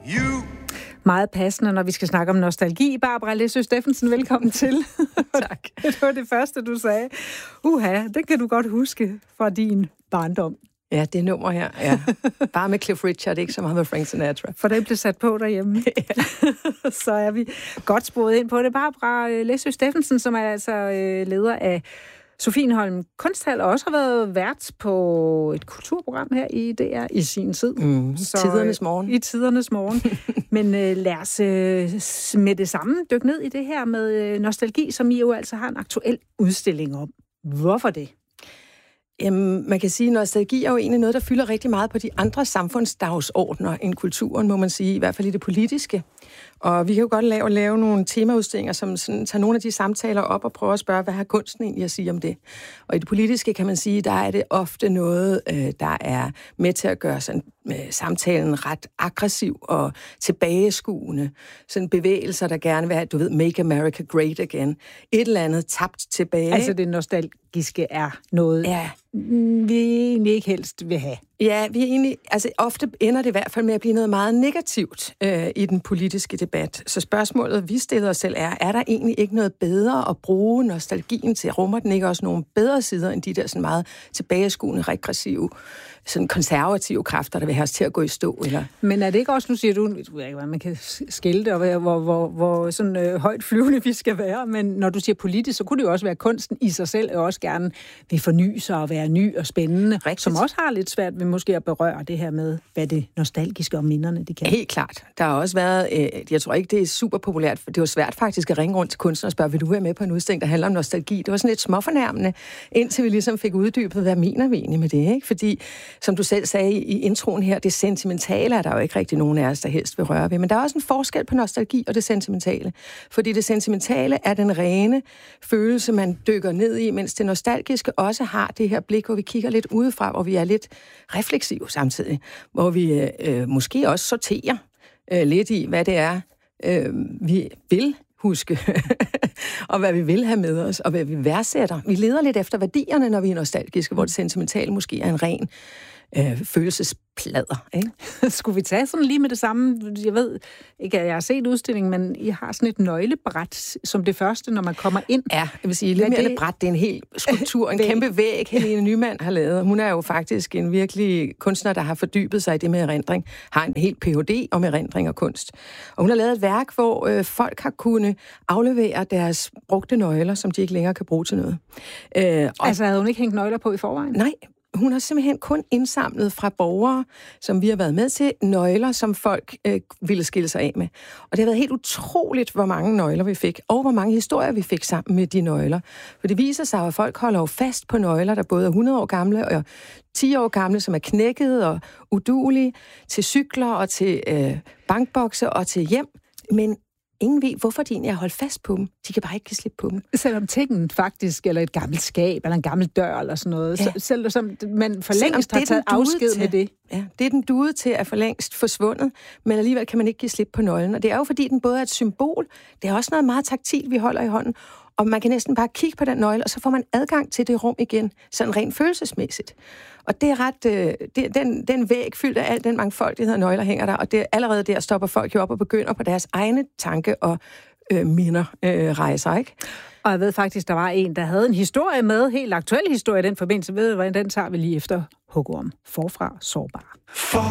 Meget passende, når vi skal snakke om nostalgi. Barbara Læsø Steffensen, velkommen til. Tak. Det var det første, du sagde. Den kan du godt huske fra din barndom. Ja, det nummer her, ja. Bare med Cliff Richard, ikke så meget med Frank Sinatra. For den blev sat på derhjemme. Ja. Så er vi godt sporet ind på det. Barbara Læsø Steffensen, som er altså leder af Sophienholm Kunsthal, og også har været vært på et kulturprogram her i DR i sin tid. Tidernes morgen. I tidernes morgen. Men lad os med det samme dykke ned i det her med nostalgi, som I jo altså har en aktuel udstilling om. Hvorfor det? Jamen, man kan sige, at nostalgi er jo egentlig noget, der fylder rigtig meget på de andre samfundsdagsordner end kulturen, må man sige, i hvert fald i det politiske. Og vi kan jo godt lave nogle temaudstillinger, som sådan, tager nogle af de samtaler op og prøver at spørge, hvad har kunsten egentlig at sige om det? Og i det politiske kan man sige, der er det ofte noget, der er med til at gøre sådan, samtalen ret aggressiv og tilbageskuende. Sådan bevægelser, der gerne vil have, du ved, make America great again. Et eller andet tabt tilbage. Altså det nostalgiske er noget, vi egentlig ikke helst vil have. Ja, vi er egentlig, altså ofte ender det i hvert fald med at blive noget meget negativt i den politiske debat. Så spørgsmålet, vi stiller os selv, er der egentlig ikke noget bedre at bruge nostalgien til? Rummer den ikke også nogle bedre sider end de der sådan meget tilbageskuende, regressive, sådan konservative kræfter, der vil have os til at gå i stå? Eller? Men er det ikke også, nu siger du ved ikke, hvad man kan skilte, og hvor sådan højt flyvende vi skal være, men når du siger politisk, så kunne det jo også være, kunsten i sig selv og også gerne vil forny sig og være ny og spændende, rigtigt, som også har lidt svært ved måske at berøre det her med, hvad det nostalgiske og minderne, de kan. Helt klart. Der har også været, jeg tror ikke, det er super populært, for det var svært faktisk at ringe rundt til kunstnere og spørge, vil du være med på en udstilling, der handler om nostalgi? Det var sådan lidt småfornærmende, indtil vi ligesom fik uddybet, hvad mener vi egentlig med det, ikke? Fordi, som du selv sagde i introen her, det sentimentale er der jo ikke rigtig nogen af os, der helst vil røre ved. Men der er også en forskel på nostalgi og det sentimentale. Fordi det sentimentale er den rene følelse, man dykker ned i, mens det nostalgiske også har det her blik, hvor vi kigger lidt udefra, hvor vi er lidt refleksive samtidig. Hvor vi måske også sorterer lidt i, hvad det er, vi vil huske, og hvad vi vil have med os, og hvad vi værdsætter. Vi leder lidt efter værdierne, når vi er nostalgiske, hvor det sentimentale måske er en ren følelsesplader, ikke? Skulle vi tage sådan lige med det samme? Jeg ved ikke, at jeg har set udstillingen, men I har sådan et nøglebræt som det første, når man kommer ind. Ja, jeg vil sige, lidt mere det bræt, det er en hel skulptur, en kæmpe væg, Helene Nymann har lavet. Hun er jo faktisk en virkelig kunstner, der har fordybet sig i det med erindring, har en helt Ph.D. om erindring og kunst. Og hun har lavet et værk, hvor folk har kunnet aflevere deres brugte nøgler, som de ikke længere kan bruge til noget. Altså havde hun ikke hængt nøgler på i forvejen? Nej. Hun har simpelthen kun indsamlet fra borgere, som vi har været med til, nøgler, som folk ville skille sig af med. Og det har været helt utroligt, hvor mange nøgler vi fik, og hvor mange historier vi fik sammen med de nøgler. For det viser sig, at folk holder jo fast på nøgler, der både er 100 år gamle og 10 år gamle, som er knækkede og uduelige, til cykler og til bankbokse og til hjem. Men ingen ved, hvorfor de egentlig har holdt fast på dem. De kan bare ikke give slip på dem. Selvom tingen faktisk, eller et gammelt skab, eller en gammel dør, eller sådan noget. Ja. Selvom man for længst har taget afsked med det. Ja, det er den duede til at for længst forsvundet, men alligevel kan man ikke give slip på nøglen. Og det er jo fordi, den både er et symbol, det er også noget meget taktilt, vi holder i hånden, og man kan næsten bare kigge på den nøgle, og så får man adgang til det rum igen, sådan rent følelsesmæssigt. Og det er ret, den væg fyldt af al den mangfoldighed af nøgler hænger der, og det, allerede der stopper folk jo op og begynder på deres egne tanke og minder rejser, ikke? Og jeg ved faktisk, der var en, der havde en historie med, helt aktuel historie i den forbindelse, ved hvordan den tager vi lige efter hugorm. Forfra sårbar.